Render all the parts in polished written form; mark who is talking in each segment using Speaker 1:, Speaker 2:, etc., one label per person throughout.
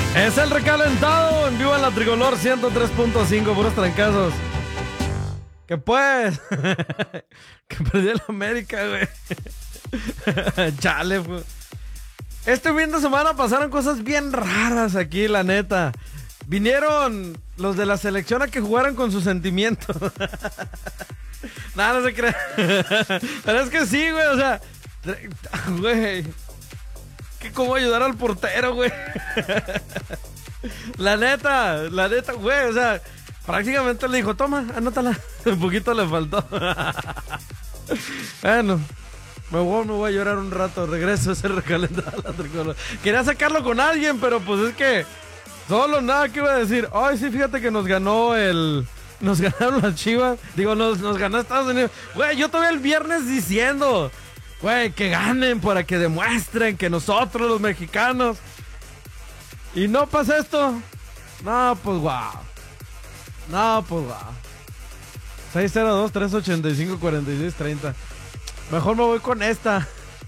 Speaker 1: Es el recalentado en vivo en la Tricolor 103.5, puros trancazos. Que pues, que perdió el América, güey. Chale, pues. Este fin de semana pasaron cosas bien raras aquí, la neta. Vinieron los de la selección a que jugaran con sus sentimientos. Nada, no se cree. Pero es que sí, güey, o sea, güey. Que cómo ayudar al portero, güey. La neta, güey, o sea, prácticamente le dijo, toma, anótala. Un poquito le faltó. Bueno, me voy a llorar un rato. Regreso a ese recalentado a la Tricolor. Quería sacarlo con alguien, pero pues es que solo nada que iba a decir. Ay, sí, fíjate que nos ganaron las Chivas. Digo, nos ganó Estados Unidos. Güey, yo todavía el viernes diciendo, güey, que ganen para que demuestren que nosotros los mexicanos. Y no pasa esto. No, pues guau. 602-385-4630. Mejor me voy con esta.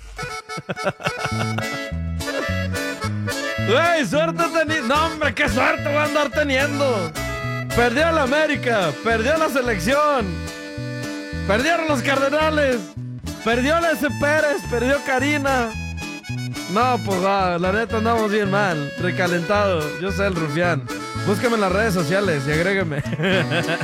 Speaker 1: Güey, suerte teniendo. No, hombre, qué suerte voy a andar teniendo. Perdió la América, perdió la selección, perdieron los Cardenales, perdió el S. Pérez, perdió Karina. No, pues va, la neta andamos bien mal. Recalentado, yo soy el Rufián. Búsqueme en las redes sociales y agrégueme.